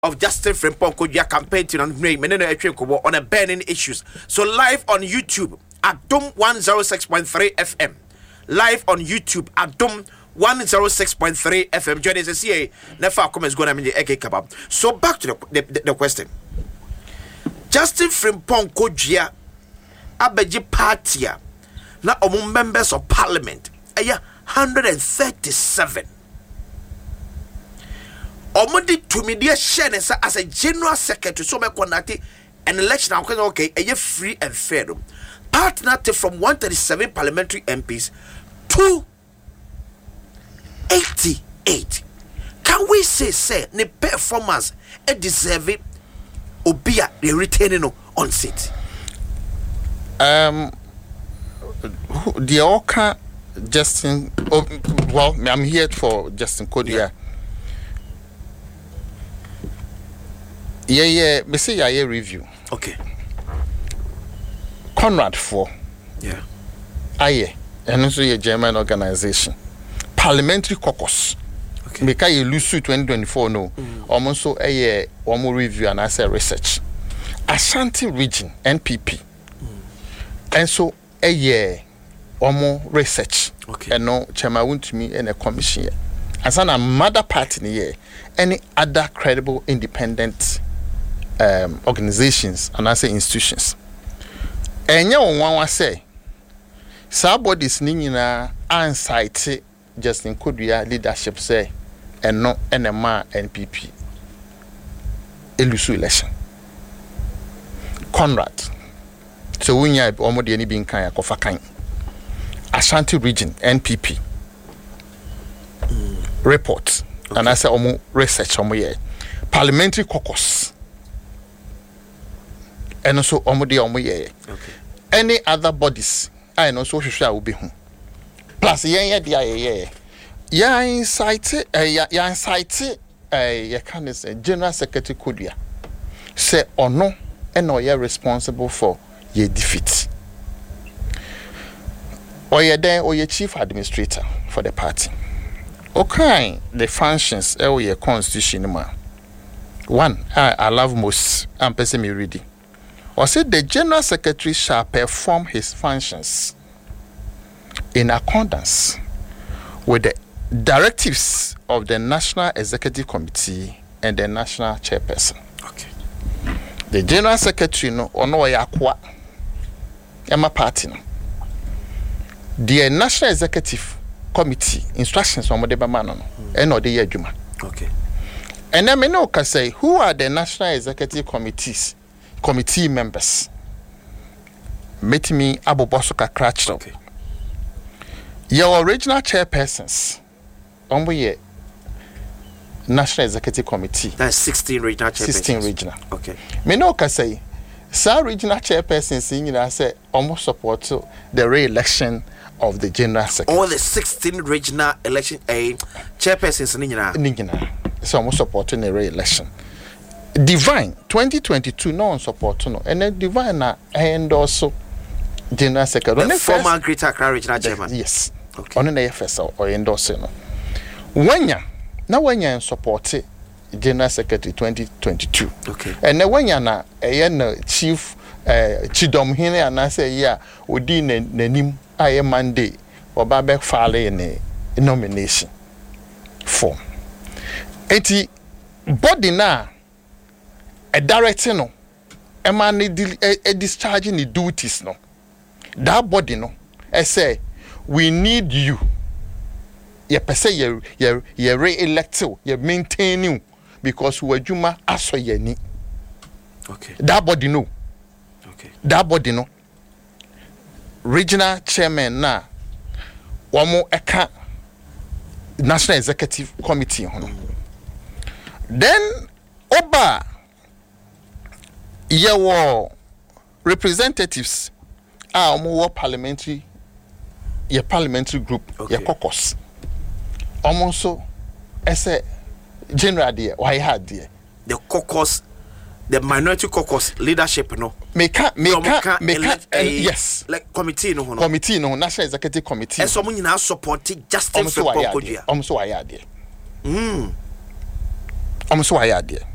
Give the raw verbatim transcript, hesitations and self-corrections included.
of Justin Frimpong Kodua campaign to on a burning issues. So live on YouTube at Dom one oh six point three F M. Live on YouTube at Dom one oh six point three F M. Join us to see never comments going to mean the egg kebab. So back to the, the, the question. Justin Frimpong Kodua abeji party na omo members of parliament aya one hundred thirty-seven. Omodi to media share as a general secretary so me conduct an election okay a free and fair. Partner from one hundred thirty-seven parliamentary M Ps to eighty-eight. Can we say say the performance a deserve obia the retaining on seat? Um the Oka Justin oh, well I'm here for Justin Kodua. Yeah. Yeah, yeah, me say yeah, review. Okay. Conrad four. Yeah. Aye, and also a German organization. Parliamentary caucus. Okay. Make a Lusu twenty twenty-four no. Mm. Almost so a one more review and I say research. Ashanti region N P P. Mm. And so a year one more research. Okay. And no chairman went to me in a commission. As an mother party in the year, any other credible independent Um, organizations and I say institutions. Enya one wa say, somebody's nina anxiety Justin Kodua leadership say, and no N M A N P P. Elusu election. Conrad. So we nya omo de ani bin kan yakofa kan. Ashanti region N P P. Mm. Report. Okay. And I say omo research omo ye. Parliamentary caucus. And also omodi omoye. Okay. Any other bodies I know so share will be home. Plus yeah yeah yeah yeah. Yeah incite eh yeah yeah incite eh yeah can say General Secretary Kodua say or no and or yeah responsible for your defeat. Or yeah then or your chief administrator for the party. Okay, the functions eh or your constitution ma. One I, I love most I'm person me reading. Or said the General Secretary shall perform his functions in accordance with the directives of the National Executive Committee and the National Chairperson. Okay. The General Secretary no ono yakwa ema party no. The National Executive Committee instructions on the man no and the year juma. Okay. And then me no can say who are the National Executive Committees? Committee members. Meet me Abu Bosuka Cratch. Okay. Your original chairpersons. Ombo ye National Executive Committee. That's sixteen regional chairpersons. sixteen regional. Okay. Me no can say some regional chairpersons in I say almost support the re-election of the General Secretary. All the sixteen regional election a chairpersons in Nina. Nina. So almost supporting the re-election. Divine twenty twenty-two no support no and then Divine na endorse General Secretary the former Greater Accra Regional Chairman. Yes. Okay. On the F S or endorse no. Wenya na wenya support General Secretary twenty twenty-two. Okay. And na wenya na eh na chief eh Chidom Hene and I say yeah odi nanim aye Monday oba be file in nomination form. Eti body na a director no a man a discharging the duties no that body no I say we need you ye per se ye ye ye re-elect ye maintain you because we juma aso ye ni. Okay. That body no. Okay. That body no. Regional chairman na wamo eka National Executive Committee hono. Then oba your representatives are more parliamentary your parliamentary group, okay. Your caucus. Almost so as a general dear, why had dear? The caucus, the minority caucus leadership, no. Make up, make up, make up, yes. Like committee, no, no. Committee, no, National Executive Committee. And someone now supporting Justin Frimpong Kodua. Almost so I had dear. Hmm. Almost so I had dear.